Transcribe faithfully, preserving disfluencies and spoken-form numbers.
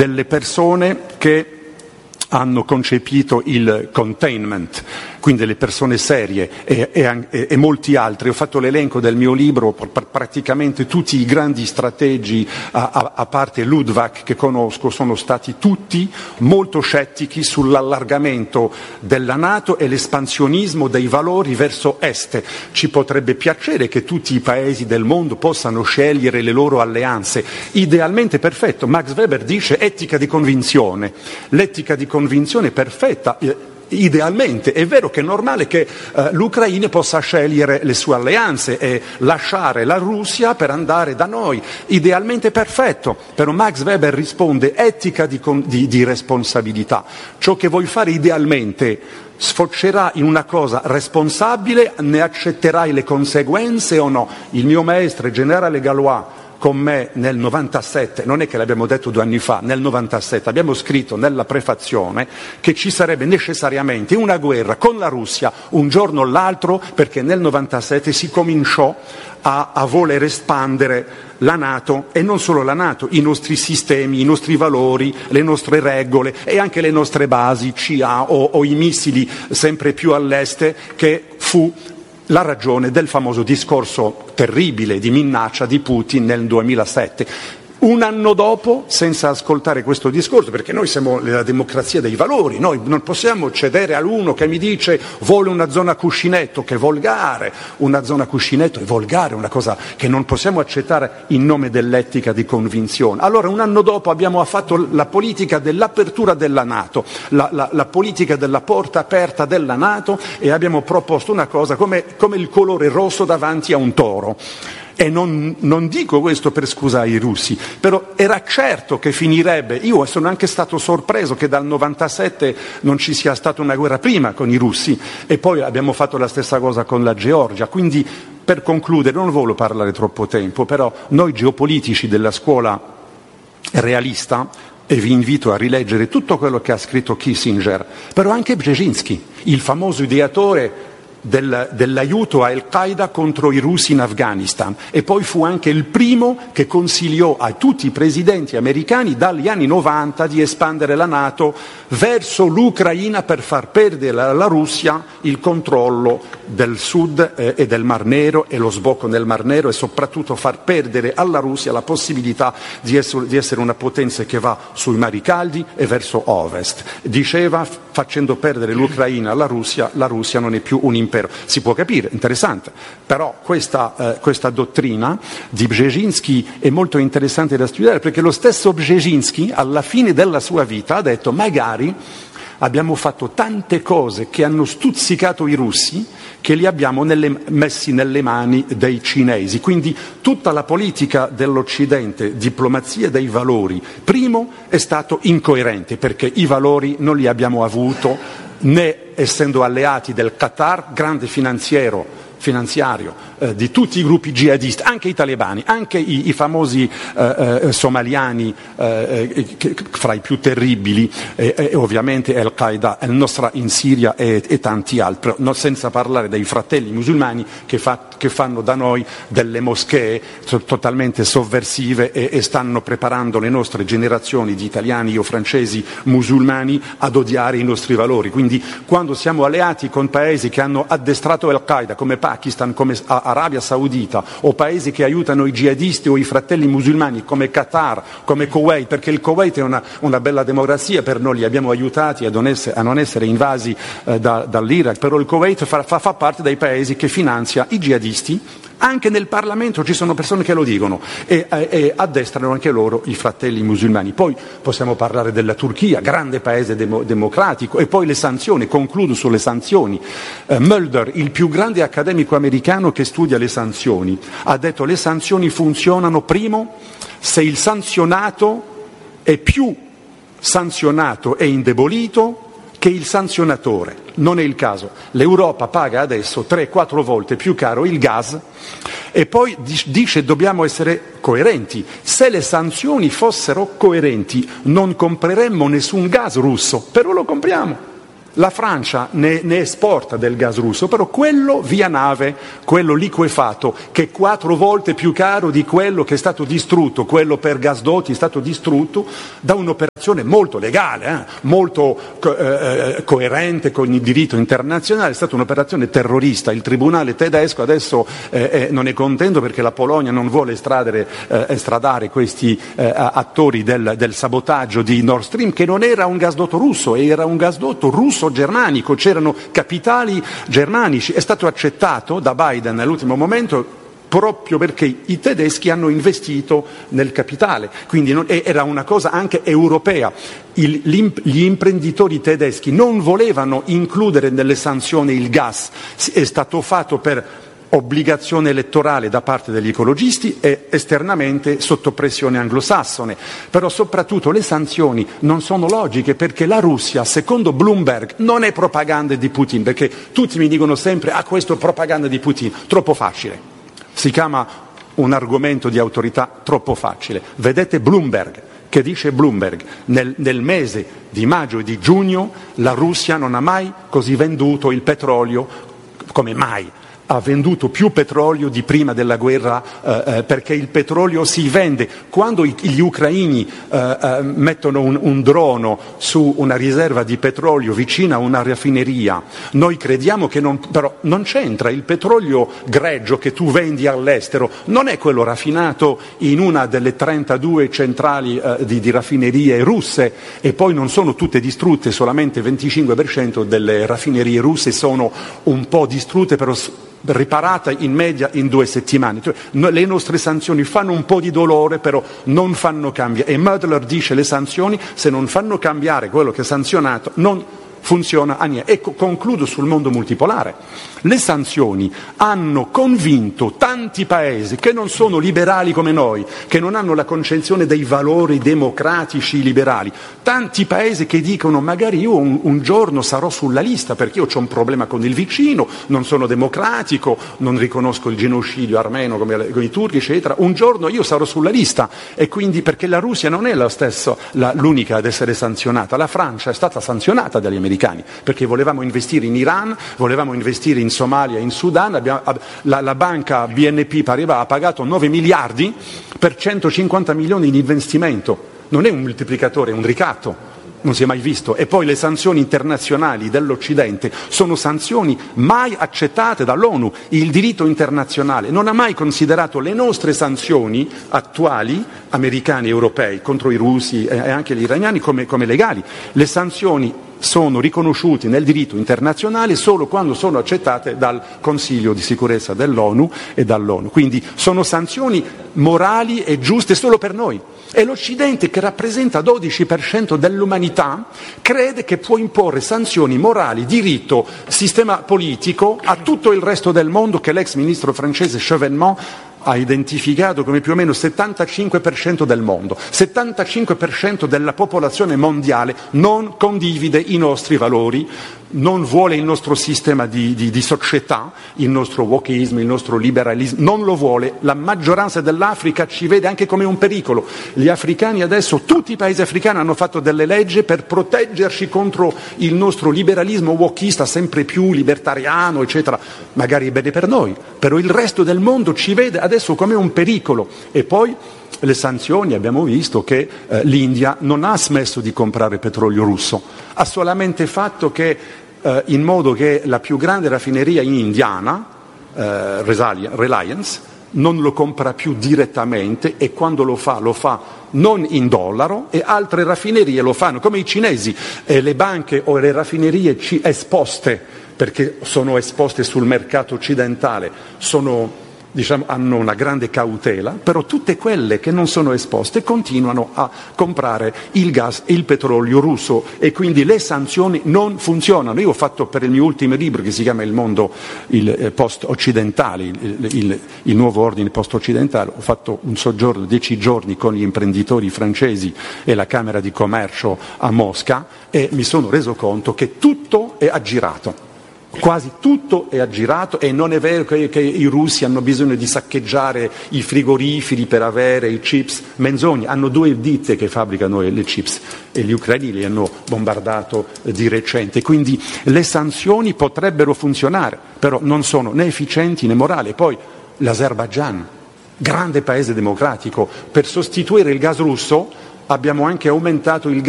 delle persone che hanno concepito il containment, quindi le persone serie e, e, e molti altri. Ho fatto l'elenco del mio libro, pr- praticamente tutti i grandi strategi, a, a, a parte Luttwak che conosco, sono stati tutti molto scettici sull'allargamento della NATO e l'espansionismo dei valori verso est. Ci potrebbe piacere che tutti i paesi del mondo possano scegliere le loro alleanze, idealmente perfetto. Max Weber dice etica di convinzione, l'etica di convinzione è perfetta. Idealmente è vero che è normale che eh, l'Ucraina possa scegliere le sue alleanze e lasciare la Russia per andare da noi, idealmente perfetto, però Max Weber risponde etica di, di, di responsabilità. Ciò che vuoi fare idealmente sfocerà in una cosa responsabile, ne accetterai le conseguenze o no? Il mio maestro, il generale Gallois, con me nel novantasette, non è che l'abbiamo detto due anni fa, nel novantasette abbiamo scritto nella prefazione che ci sarebbe necessariamente una guerra con la Russia un giorno o l'altro, perché nel novantasette si cominciò a, a voler espandere la NATO, e non solo la NATO, i nostri sistemi, i nostri valori, le nostre regole e anche le nostre basi C A o, o i missili sempre più all'est, che fu la ragione del famoso discorso terribile di minaccia di Putin nel duemilasette. Un anno dopo, senza ascoltare questo discorso, perché noi siamo la democrazia dei valori, noi non possiamo cedere all'uno che mi dice vuole una zona cuscinetto, che è volgare, una zona cuscinetto è volgare, una cosa che non possiamo accettare in nome dell'etica di convinzione. Allora un anno dopo abbiamo fatto la politica dell'apertura della NATO, la, la, la politica della porta aperta della NATO, e abbiamo proposto una cosa come, come il colore rosso davanti a un toro. E non, non dico questo per scusare i russi, però era certo che finirebbe. Io sono anche stato sorpreso che dal novantasette non ci sia stata una guerra prima con i russi, e poi abbiamo fatto la stessa cosa con la Georgia. Quindi, per concludere, non voglio parlare troppo tempo, però noi geopolitici della scuola realista, e vi invito a rileggere tutto quello che ha scritto Kissinger, però anche Brzezinski, il famoso ideatore Del, dell'aiuto a Al-Qaeda contro i russi in Afghanistan, e poi fu anche il primo che consigliò a tutti i presidenti americani dagli anni novanta di espandere la NATO verso l'Ucraina per far perdere alla Russia il controllo del sud eh, e del Mar Nero e lo sbocco nel Mar Nero, e soprattutto far perdere alla Russia la possibilità di essere, di essere una potenza che va sui mari caldi e verso ovest. Diceva, facendo perdere l'Ucraina alla Russia, la Russia non è più un impero. Si può capire, interessante, però questa, eh, questa dottrina di Brzezinski è molto interessante da studiare, perché lo stesso Brzezinski alla fine della sua vita ha detto: magari abbiamo fatto tante cose che hanno stuzzicato i russi che li abbiamo nelle, messi nelle mani dei cinesi. Quindi tutta la politica dell'Occidente, diplomazia dei valori, primo è stato incoerente, perché i valori non li abbiamo avuto, né essendo alleati del Qatar, grande finanziero, finanziario eh, di tutti i gruppi jihadisti, anche i talebani, anche i, i famosi eh, eh, somaliani, eh, che, fra i più terribili, e eh, eh, ovviamente Al-Qaeda, al-Nusra in Siria e, e tanti altri, no, senza parlare dei fratelli musulmani che, fa, che fanno da noi delle moschee totalmente sovversive e, e stanno preparando le nostre generazioni di italiani o francesi musulmani ad odiare i nostri valori. Quindi quando siamo alleati con paesi che hanno addestrato Al-Qaeda, come Pakistan, come Arabia Saudita, o paesi che aiutano i jihadisti o i fratelli musulmani come Qatar, come Kuwait, perché il Kuwait è una, una bella democrazia per noi, li abbiamo aiutati a non essere, a non essere invasi eh, da, dall'Iraq, però il Kuwait fa, fa, fa parte dei paesi che finanzia i jihadisti. Anche nel Parlamento ci sono persone che lo dicono, e, e, e addestrano anche loro i fratelli musulmani. Poi possiamo parlare della Turchia, grande paese demo, democratico, e poi le sanzioni. Concludo sulle sanzioni. Uh, Mulder, il più grande accademico americano che studia le sanzioni, ha detto: le sanzioni funzionano primo se il sanzionato è più sanzionato e indebolito che il sanzionatore. Non è il caso. L'Europa paga adesso tre quattro volte più caro il gas, e poi dice dobbiamo essere coerenti. Se le sanzioni fossero coerenti non compreremmo nessun gas russo, però lo compriamo. La Francia ne, ne esporta del gas russo, però quello via nave, quello liquefatto, che è quattro volte più caro di quello che è stato distrutto, quello per gasdotti è stato distrutto da un'operazione molto legale, eh, molto eh, coerente con il diritto internazionale, è stata un'operazione terrorista. Il tribunale tedesco adesso eh, eh, non è contento perché la Polonia non vuole estradere, eh, estradare questi eh, attori del, del sabotaggio di Nord Stream, che non era un gasdotto russo, era un gasdotto russo germanico, c'erano capitali germanici. È stato accettato da Biden all'ultimo momento proprio perché i tedeschi hanno investito nel capitale, quindi non, era una cosa anche europea. Il, gli imprenditori tedeschi non volevano includere nelle sanzioni il gas, è stato fatto per obbligazione elettorale da parte degli ecologisti e esternamente sotto pressione anglosassone. Però soprattutto le sanzioni non sono logiche, perché la Russia, secondo Bloomberg, non è propaganda di Putin, perché tutti mi dicono sempre ah, questo è propaganda di Putin, troppo facile. Si chiama un argomento di autorità troppo facile. Vedete Bloomberg, che dice Bloomberg, nel, nel mese di maggio e di giugno la Russia non ha mai così venduto il petrolio come mai. Ha venduto più petrolio di prima della guerra, eh, eh, perché il petrolio si vende. Quando i, gli ucraini eh, eh, mettono un, un drono su una riserva di petrolio vicina a una raffineria, noi crediamo che non, però non c'entra. Il petrolio greggio che tu vendi all'estero non è quello raffinato in una delle trentadue centrali eh, di, di raffinerie russe, e poi non sono tutte distrutte, solamente il venticinque per cento delle raffinerie russe sono un po' distrutte, però riparata in media in due settimane. Le nostre sanzioni fanno un po' di dolore, però non fanno cambiare. E Mödler dice le sanzioni, se non fanno cambiare quello che è sanzionato, non funziona a niente. E concludo sul mondo multipolare. Le sanzioni hanno convinto tanti paesi che non sono liberali come noi, che non hanno la concezione dei valori democratici liberali, tanti paesi che dicono magari io un, un giorno sarò sulla lista perché io ho un problema con il vicino, non sono democratico, non riconosco il genocidio armeno come, come i turchi, eccetera, un giorno io sarò sulla lista. E quindi, perché la Russia non è la stessa, la, l'unica ad essere sanzionata, la Francia è stata sanzionata dagli americani perché volevamo investire in Iran, volevamo investire in Somalia, in Sudan, abbiamo, la, la banca B N P Paribas ha pagato nove miliardi per centocinquanta milioni di investimento. Non è un moltiplicatore, è un ricatto, non si è mai visto. E poi le sanzioni internazionali dell'Occidente sono sanzioni mai accettate dall'ONU. Il diritto internazionale non ha mai considerato le nostre sanzioni attuali, americane e europei, contro i russi e anche gli iraniani, come, come legali. Le sanzioni sono riconosciuti nel diritto internazionale solo quando sono accettate dal Consiglio di sicurezza dell'ONU e dall'ONU. Quindi sono sanzioni morali e giuste solo per noi. E l'Occidente, che rappresenta dodici per cento dell'umanità, crede che può imporre sanzioni morali, diritto, sistema politico a tutto il resto del mondo, che l'ex ministro francese Chevènement ha identificato come più o meno settantacinque per cento del mondo. settantacinque per cento della popolazione mondiale non condivide i nostri valori, non vuole il nostro sistema di, di, di società, il nostro wokismo, il nostro liberalismo, non lo vuole. La maggioranza dell'Africa ci vede anche come un pericolo. Gli africani adesso, tutti i paesi africani hanno fatto delle leggi per proteggerci contro il nostro liberalismo wokista sempre più libertariano, eccetera. Magari è bene per noi, però il resto del mondo ci vede adesso come un pericolo. E poi le sanzioni, abbiamo visto che eh, l'India non ha smesso di comprare petrolio russo, ha solamente fatto che eh, in modo che la più grande raffineria in indiana, eh, Reliance, non lo compra più direttamente, e quando lo fa lo fa non in dollaro, e altre raffinerie lo fanno come i cinesi. E le banche o le raffinerie ci esposte, perché sono esposte sul mercato occidentale, sono Diciamo, hanno una grande cautela, però tutte quelle che non sono esposte continuano a comprare il gas e il petrolio russo, e quindi le sanzioni non funzionano. Io ho fatto per il mio ultimo libro, che si chiama Il mondo il post-occidentale, il, il, il nuovo ordine post-occidentale, ho fatto un soggiorno dieci giorni con gli imprenditori francesi e la Camera di Commercio a Mosca, e mi sono reso conto che tutto è aggirato. Quasi tutto è aggirato, e non è vero che, che i russi hanno bisogno di saccheggiare i frigoriferi per avere i chips. Menzogne, hanno due ditte che fabbricano le chips. e gli ucraini li hanno bombardato di recente. Quindi le sanzioni potrebbero funzionare, però non sono né efficienti né morali. Poi l'Azerbaigian, grande paese democratico, per sostituire il gas russo abbiamo anche aumentato il gas